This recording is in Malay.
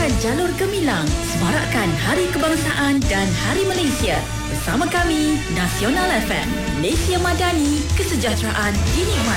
meraihkan jalur gemilang semarakkan Hari Kebangsaan dan Hari Malaysia. Bersama kami, Nasional FM, Malaysia Madani, kesejahteraan dinikmati.